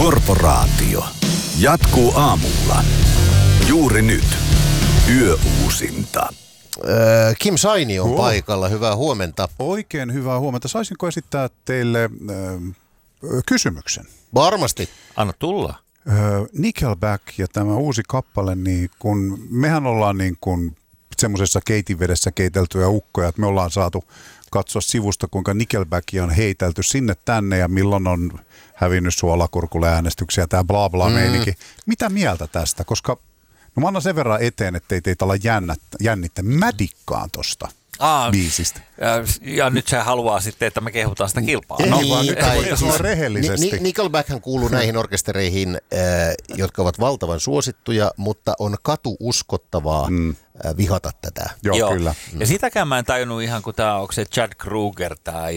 Korporaatio jatkuu aamulla. Juuri nyt. Yöuusinta. Kim Saini on paikalla. Hyvää huomenta. Oikein hyvää huomenta. Saisinko esittää teille kysymyksen? Varmasti. Anna tulla. Nickelback ja tämä uusi kappale, niin kun mehän ollaan niin kun semmoisessa keitinvedessä keiteltyjä ukkoja, että me ollaan saatu katsoa sivusta, kuinka Nickelbackia on heitelty sinne tänne ja milloin on hävinnyt suolakurkulle äänestyksiä, tämä bla bla meininki. Mitä mieltä tästä? Koska mä annan sen verran eteen, ettei teitä olla jännittää. Mä dikkaan tosta biisistä. Ja nyt se haluaa sitten, että me kehutaan sitä kilpaa. No, vaan nyt voitaisiin olla rehellisesti. Nickelbackhan kuuluu näihin orkestereihin, jotka ovat valtavan suosittuja, mutta on katuuskottavaa vihata tätä. Joo, kyllä. Ja sitäkään mä en tajunnut ihan, kun onko se Chad Kroeger, tämä